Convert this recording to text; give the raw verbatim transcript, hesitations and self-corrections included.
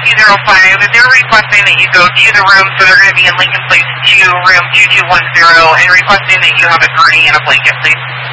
two zero five, they're requesting that you go to the room, so they're going to be in Lincoln Place two, room two two one zero, and requesting that you have a gurney and a blanket, please.